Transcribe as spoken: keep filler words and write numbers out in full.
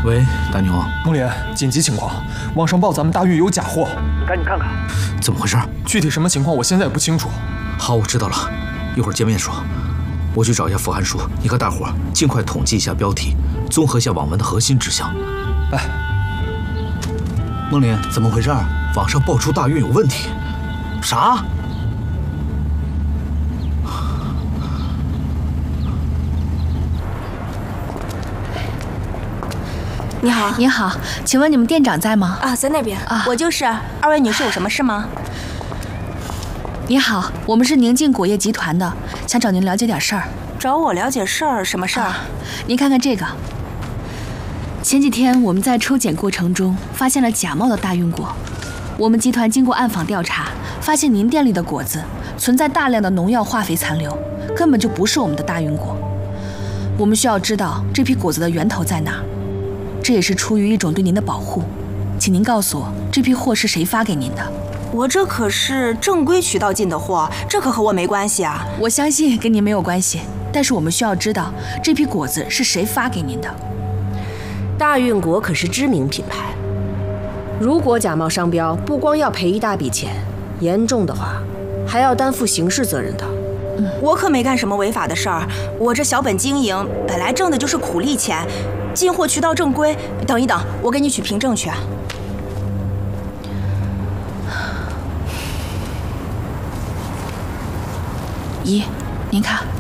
喂，大牛， 孟莲，紧急情况，网上报咱们大运有假货，你赶紧看看， 怎么回事？ 具体什么情况我现在也不清楚。 好，我知道了，一会儿见面说。我去找一下符函书，你和大伙尽快统计一下标题，综合一下网文的核心指向。 哎， 孟莲，怎么回事？网上爆出大运有问题。啥？ 你好， 您好，请问你们店长在吗？ 啊，在那边。 啊， 我就是。二位女士有什么事吗？ 你好，我们是宁静果业集团的，想找您了解点事儿。 找我了解事儿？什么事儿？ 啊，您看看这个。前几天我们在抽检过程中发现了假冒的大运果，我们集团经过暗访调查，发现您店里的果子存在大量的农药化肥残留，根本就不是我们的大运果。我们需要知道这批果子的源头在哪儿。这也是出于一种对您的保护，请您告诉我这批货是谁发给您的？ 我这可是正规渠道进的货，这可和我没关系啊！ 我相信跟您没有关系，但是我们需要知道这批果子是谁发给您的。 大运果可是知名品牌，如果假冒商标，不光要赔一大笔钱，严重的话还要担负刑事责任的。 嗯，我可没干什么违法的事儿，我这小本经营，本来挣的就是苦力钱。进货渠道正规，等一等，我给你取凭证去啊。 姨，您看。